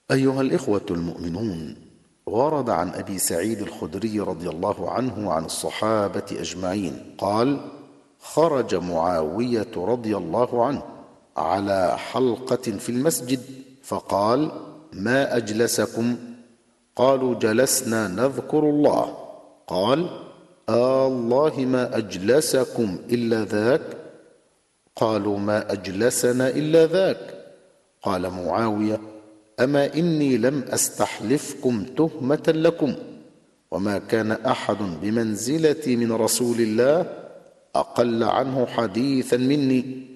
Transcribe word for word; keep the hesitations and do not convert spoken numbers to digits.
أيها الإخوة المؤمنون، ورد عن أبي سعيد الخدري رضي الله عنه عن الصحابة أجمعين قال: خرج معاوية رضي الله عنه على حلقة في المسجد فقال: ما أجلسكم؟ قالوا: جلسنا نذكر الله. قال: آه الله ما أجلسكم إلا ذاك؟ قالوا: ما أجلسنا إلا ذاك. قال معاوية: أما إني لم أستحلفكم تهمة لكم، وما كان أحد بمنزلتي من رسول الله أقل عنه حديثا مني،